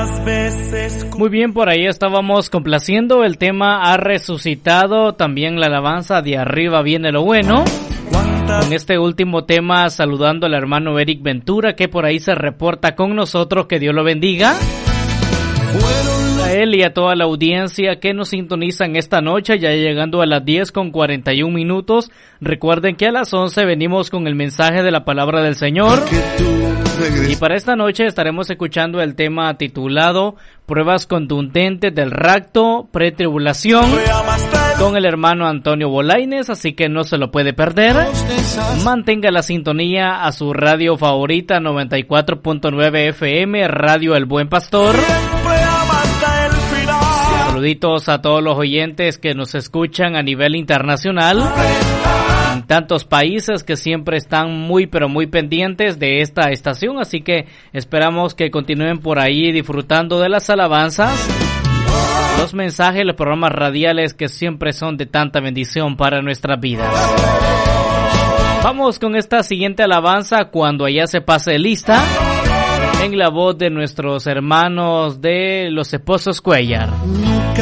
Muy bien, por ahí estábamos complaciendo el tema Ha resucitado, también la alabanza De arriba viene lo bueno. Con este último tema saludando al hermano Eric Ventura, que por ahí se reporta con nosotros, que Dios lo bendiga. A él y a toda la audiencia que nos sintonizan esta noche, ya llegando a las 10:41. Recuerden que a las 11 venimos con el mensaje de la palabra del Señor. Y para esta noche estaremos escuchando el tema titulado Pruebas contundentes del rapto, pretribulación, con el hermano Antonio Bolaines, así que no se lo puede perder. Mantenga la sintonía a su radio favorita 94.9 FM, Radio El Buen Pastor. Saluditos a todos los oyentes que nos escuchan a nivel internacional, en tantos países que siempre están muy pero muy pendientes de esta estación, así que esperamos que continúen por ahí disfrutando de las alabanzas, los mensajes, los programas radiales que siempre son de tanta bendición para nuestras vidas. Vamos con esta siguiente alabanza, Cuando allá se pase lista, en la voz de nuestros hermanos de los Esposos Cuellar. Nunca